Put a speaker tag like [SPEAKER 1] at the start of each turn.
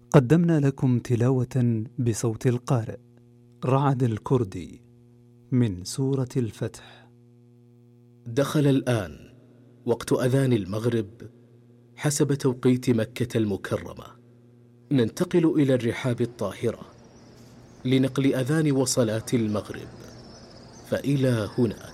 [SPEAKER 1] قدمنا لكم تلاوة بصوت القارئ رعد الكردي من سورة الفتح.
[SPEAKER 2] دخل الآن وقت أذان المغرب حسب توقيت مكة المكرمة. ننتقل إلى الرحاب الطاهرة لنقل أذان وصلاة المغرب، فإلى هنا